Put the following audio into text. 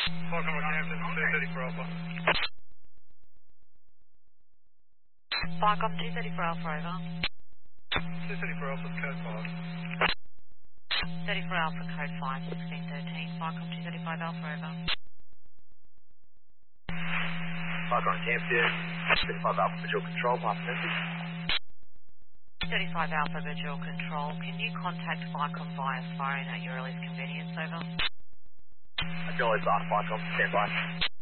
Welcome to Campton, 234 Alpha. Viacom 234 Alpha over. 234 Alpha, code 5. 34 Alpha code 5, 1613. Viacom 235 Alpha over. Viacom Campton, 35 Alpha Visual Control, pass message. 35 Alpha Visual Control. Can you contact Viacom via phone at your earliest convenience over? Acknowledge last Viacom, stand by.